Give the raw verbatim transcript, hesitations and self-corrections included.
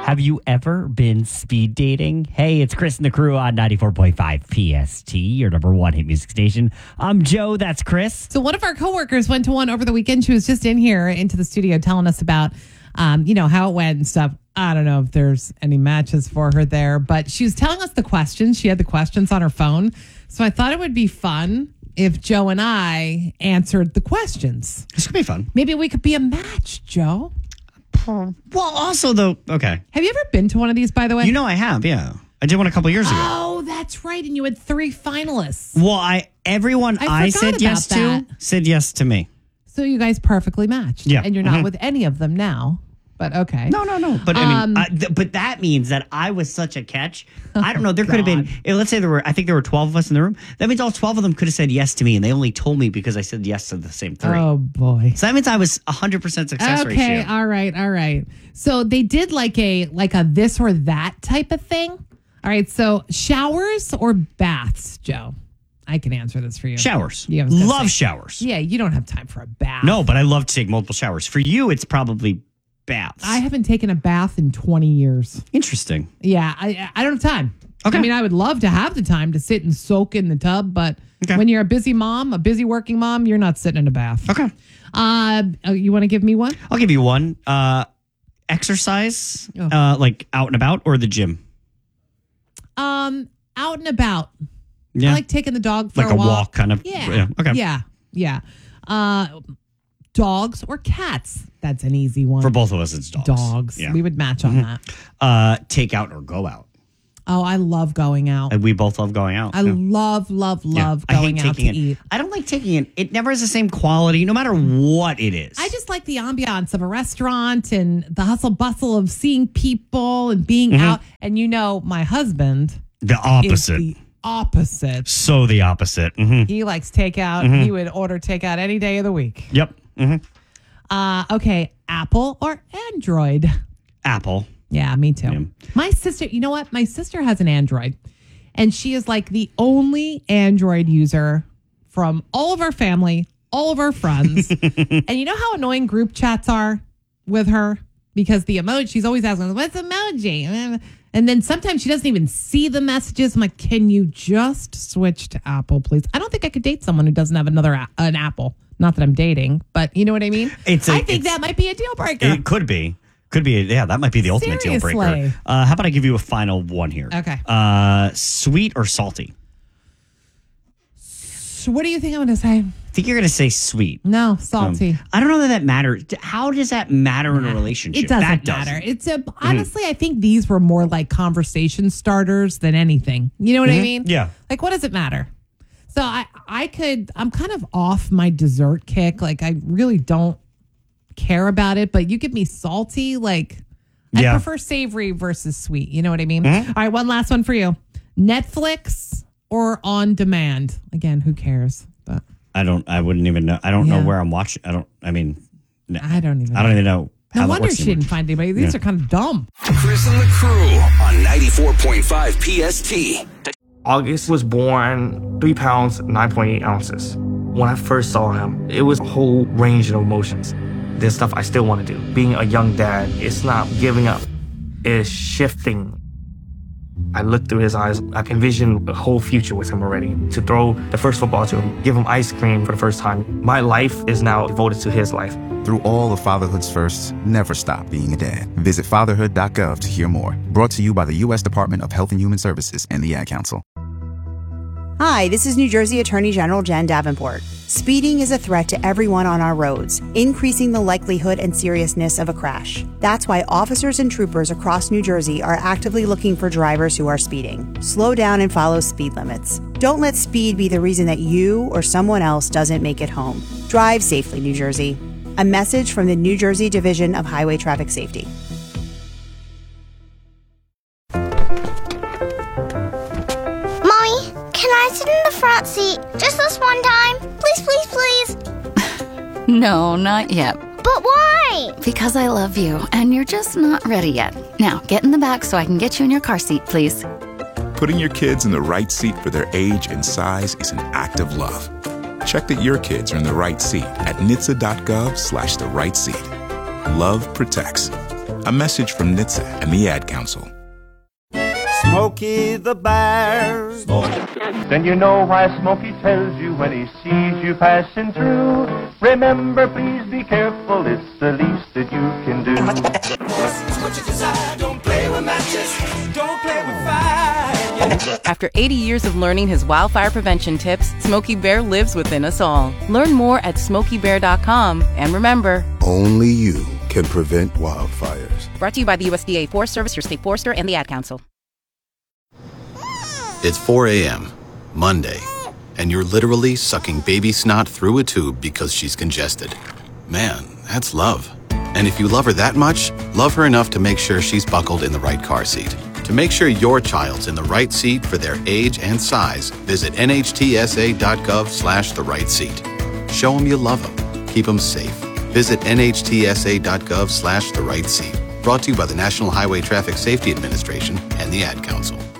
Have you ever been speed dating? Hey, it's Chris and the crew on ninety-four point five P S T, your number one hit music station. I'm Joe, that's Chris. So one of our coworkers went to one over the weekend. She was just in here into the studio telling us about, um, you know, how it went and stuff. I don't know if there's any matches for her there, but she was telling us the questions. She had the questions on her phone. So I thought it would be fun if Joe and I answered the questions. This could be fun. Maybe we could be a match, Joe. Well, also, though, okay. Have you ever been to one of these, by the way? You know I have, yeah. I did one a couple years ago. Oh, that's right. And you had three finalists. Well, I everyone I I, said forgot yes about to that. said yes to me. So you guys perfectly matched. Yeah. And you're not Mhm. with any of them now. But okay. No, no, no. But I mean, Um, I, th- but that means that I was such a catch. I don't know. There could have been, God. eh, let's say there were, I think there were twelve of us in the room. That means all twelve of them could have said yes to me, and they only told me because I said yes to the same three. Oh, boy. So that means I was one hundred percent success Okay, ratio. all right, all right. So they did like a like a this or that type of thing. All right, so showers or baths, Joe? I can answer this for you. Showers. Yeah, I was gonna love say- showers. Yeah, you don't have time for a bath. No, but I love to take multiple showers. For you, it's probably baths. I haven't taken a bath in twenty years. Interesting. Yeah, I I don't have time. Okay. I mean, I would love to have the time to sit and soak in the tub, but Okay. when you're a busy mom, a busy working mom, you're not sitting in a bath. Okay. Uh, oh, you want to give me one? I'll give you one. Uh, exercise, Oh. uh, like out and about, or the gym. Um, out and about. Yeah. I like taking the dog for Like a a walk. walk, kind of. Yeah. Yeah. Okay. Yeah. Yeah. Uh, dogs or cats? That's an easy one. For both of us, it's dogs. Dogs. Yeah. We would match on that. Uh, take out or go out. Oh, I love going out. And we both love going out. I Yeah. love, love, Yeah. love I hate going out to taking it. eat. I don't like taking it. It never has the same quality, no matter what it is. I just like the ambiance of a restaurant and the hustle bustle of seeing people and being out. And you know, my husband the is opposite. the opposite. so the opposite. hmm He likes takeout. Mm-hmm. He would order takeout any day of the week. Yep. hmm Uh, okay, Apple or Android? Apple. Yeah, me too. Yeah. My sister, you know what? My sister has an Android, and she is like the only Android user from all of our family, all of our friends. And you know how annoying group chats are with her? Because the emoji, she's always asking, what's emoji? And then sometimes she doesn't even see the messages. I'm like, can you just switch to Apple, please? I don't think I could date someone who doesn't have another a- an Apple. Not that I'm dating, but you know what I mean? It's a- I think it's- that might be a deal breaker. It could be. Could be. Yeah, that might be the ultimate deal breaker. Seriously. Uh, how about I give you a final one here? Okay. Uh, sweet or salty? So what do you think I'm going to say? I think you're going to say sweet. No, Um, salty. I don't know that that matters. How does that matter in a relationship? It doesn't That matter. It's a honestly, I think these were more like conversation starters than anything. You know what I mean? Yeah. Like, what does it matter? So I, I could, I'm kind of off my dessert kick. Like, I really don't care about it. But you give me salty, like, I Yeah. prefer savory versus sweet. You know what I mean? All right, one last one for you: Netflix or on demand. Again, who cares? But I don't. I wouldn't even know. I don't Yeah. know where I'm watching. I don't. I mean, no, I don't even. I don't even know. No how that wonder works she anymore. didn't find anybody. These Yeah. are kind of dumb. Chris and the crew on ninety-four point five P S T. August was born three pounds, nine point eight ounces. When I first saw him, it was a whole range of emotions. There's stuff I still want to do. Being a young dad, it's not giving up. It's shifting. I looked through his eyes. I envisioned a whole future with him already. To throw the first football to him, give him ice cream for the first time. My life is now devoted to his life. Through all of fatherhood's firsts, never stop being a dad. Visit fatherhood dot gov to hear more. Brought to you by the U S Department of Health and Human Services and the Ad Council. Hi, this is New Jersey Attorney General Jen Davenport. Speeding is a threat to everyone on our roads, increasing the likelihood and seriousness of a crash. That's why officers and troopers across New Jersey are actively looking for drivers who are speeding. Slow down and follow speed limits. Don't let speed be the reason that you or someone else doesn't make it home. Drive safely, New Jersey. A message from the New Jersey Division of Highway Traffic Safety. Mommy, can I sit in the front seat just this one time? Please, please, please. No, not yet. But why? Because I love you, and you're just not ready yet. Now, get in the back so I can get you in your car seat, please. Putting your kids in the right seat for their age and size is an act of love. Check that your kids are in the right seat at N H T S A dot gov slash the right seat. Love protects. A message from N H T S A and the Ad Council. Smokey the Bear. Then you know why Smokey tells you when he sees you passing through. Remember, please be careful, it's the least that you can do. What you desire, don't play with matches, don't play with fire. After eighty years of learning his wildfire prevention tips, Smokey Bear lives within us all. Learn more at smokey bear dot com. And remember, only you can prevent wildfires. Brought to you by the U S D A Forest Service, your state forester, and the Ad Council. It's four a.m., Monday, and you're literally sucking baby snot through a tube because she's congested. Man, that's love. And if you love her that much, love her enough to make sure she's buckled in the right car seat. To make sure your child's in the right seat for their age and size, visit N H T S A dot gov slash the right seat. Show them you love them. Keep them safe. Visit N H T S A dot gov slash the right seat. Brought to you by the National Highway Traffic Safety Administration and the Ad Council.